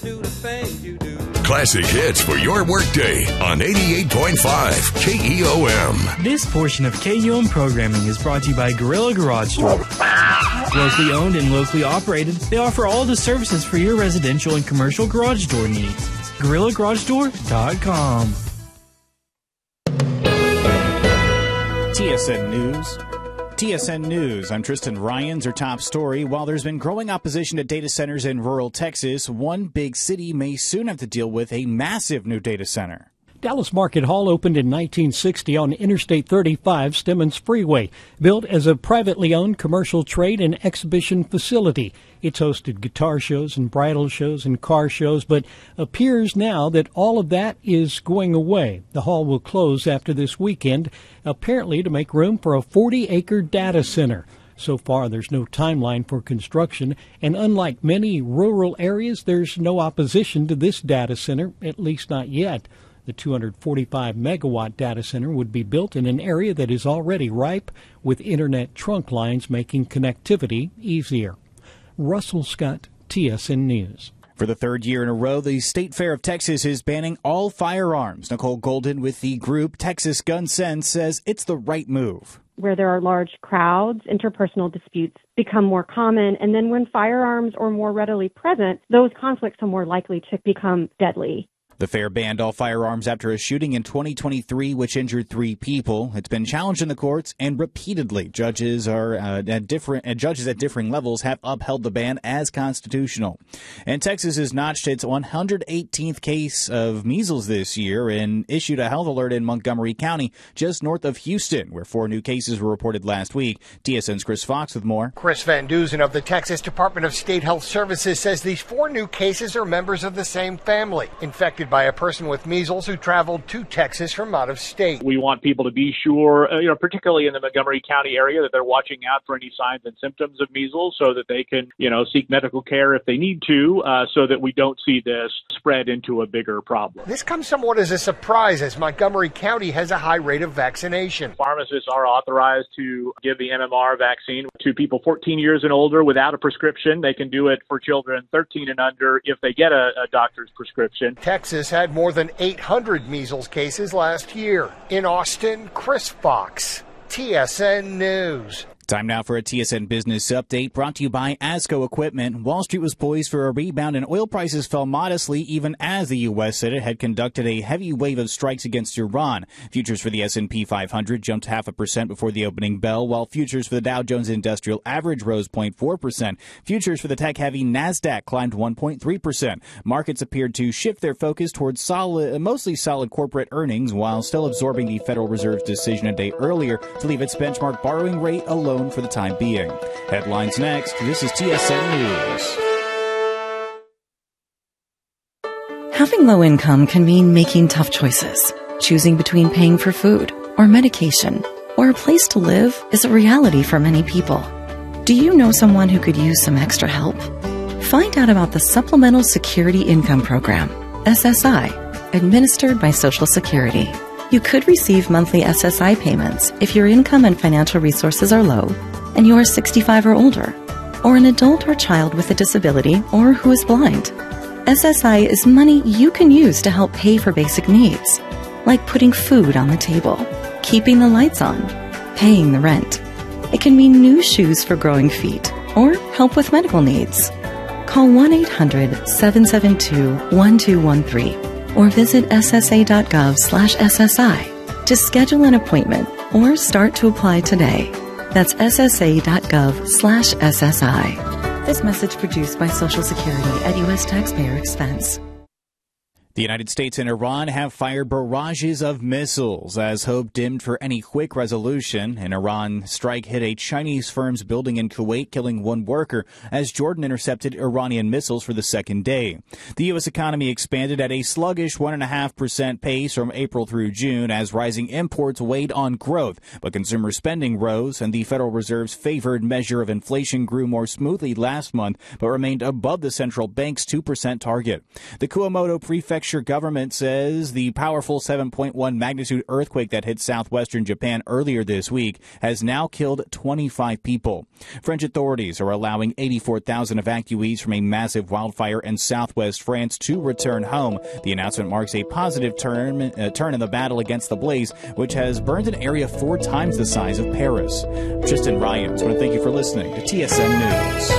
do the things you do. Classic hits for your workday on 88.5 KEOM. This portion of KEOM programming is brought to you by Gorilla Garage Door. Locally owned and locally operated, they offer all the services for your residential and commercial garage door needs. GorillaGarageDoor.com. TSN News. TSN News. I'm Tristan Ryans. Our top story. While there's been growing opposition to data centers in rural Texas, one big city may soon have to deal with a massive new data center. Dallas Market Hall opened in 1960 on Interstate 35, Stemmons Freeway. Built as a privately owned commercial trade and exhibition facility. It's hosted guitar shows and bridal shows and car shows, but appears now that all of that is going away. The hall will close after this weekend, apparently to make room for a 40-acre data center. So far, there's no timeline for construction, and unlike many rural areas, there's no opposition to this data center, at least not yet. The 245-megawatt data center would be built in an area that is already ripe with Internet trunk lines making connectivity easier. Russell Scott, TSN News. For the third year in a row, the State Fair of Texas is banning all firearms. Nicole Golden with the group Texas Gun Sense says it's the right move. Where there are large crowds, interpersonal disputes become more common, and then when firearms are more readily present, those conflicts are more likely to become deadly. The fair banned all firearms after a shooting in 2023 which injured 3 people. It's been challenged in the courts, and repeatedly judges at differing levels have upheld the ban as constitutional. And Texas has notched its 118th case of measles this year and issued a health alert in Montgomery County, just north of Houston, where 4 new cases were reported last week. TSN's Chris Fox with more. Chris Van Duzen of the Texas Department of State Health Services says these 4 new cases are members of the same family, infected by a person with measles who traveled to Texas from out of state. We want people to be sure, particularly in the Montgomery County area, that they're watching out for any signs and symptoms of measles so that they can, seek medical care if they need to, so that we don't see this spread into a bigger problem. This comes somewhat as a surprise as Montgomery County has a high rate of vaccination. Pharmacists are authorized to give the MMR vaccine to people 14 years and older without a prescription. They can do it for children 13 and under if they get a doctor's prescription. Texas had more than 800 measles cases last year. In Austin, Chris Fox, TSN News. Time now for a TSN Business Update brought to you by ASCO Equipment. Wall Street was poised for a rebound and oil prices fell modestly even as the U.S. Senate had conducted a heavy wave of strikes against Iran. Futures for the S&P 500 jumped 0.5% before the opening bell, while futures for the Dow Jones Industrial Average rose 0.4%. Futures for the tech-heavy NASDAQ climbed 1.3%. Markets appeared to shift their focus towards mostly solid corporate earnings while still absorbing the Federal Reserve's decision a day earlier to leave its benchmark borrowing rate alone for the time being. Headlines next. This is TSN News. Having low income can mean making tough choices. Choosing between paying for food or medication or a place to live is a reality for many people. Do you know someone who could use some extra help? Find out about the Supplemental Security Income Program, SSI, administered by Social Security. You could receive monthly SSI payments if your income and financial resources are low and you are 65 or older, or an adult or child with a disability or who is blind. SSI is money you can use to help pay for basic needs, like putting food on the table, keeping the lights on, paying the rent. It can mean new shoes for growing feet or help with medical needs. Call 1-800-772-1213. or visit ssa.gov/SSI to schedule an appointment or start to apply today. That's ssa.gov/SSI. This message produced by Social Security at U.S. taxpayer expense. The United States and Iran have fired barrages of missiles as hope dimmed for any quick resolution. An Iran strike hit a Chinese firm's building in Kuwait, killing 1 worker as Jordan intercepted Iranian missiles for the second day. The U.S. economy expanded at a sluggish 1.5% pace from April through June as rising imports weighed on growth, but consumer spending rose and the Federal Reserve's favored measure of inflation grew more smoothly last month but remained above the central bank's 2% target. The Kumamoto Prefecture prefecture government says the powerful 7.1 magnitude earthquake that hit southwestern Japan earlier this week has now killed 25 people. French authorities are allowing 84,000 evacuees from a massive wildfire in southwest France to return home. The announcement marks a positive turn in the battle against the blaze, which has burned an area 4 times the size of Paris. Tristan Ryan, I want to thank you for listening to TSN News.